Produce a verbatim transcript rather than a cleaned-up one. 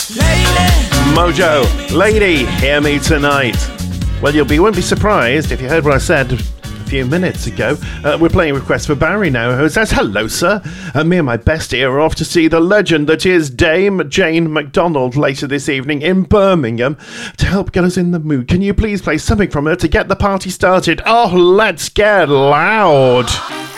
Mojo, Lady, Hear Me Tonight. Well, you'll be, won't be surprised if you heard what I said a few minutes ago. Uh, we're playing Request for Barry now, who says, hello, sir. Uh, me and my bestie are off to see the legend that is Dame Jane McDonald later this evening in Birmingham to help get us in the mood. Can you please play something from her to get the party started? Oh, let's get loud.